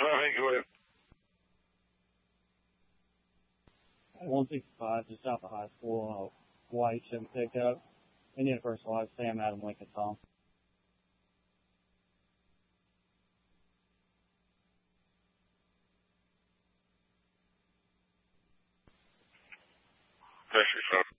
Thank you. 165, just out the high school, white ship pickup. Indian First Live, Sam Adam Lincoln Tom. Thank you, son.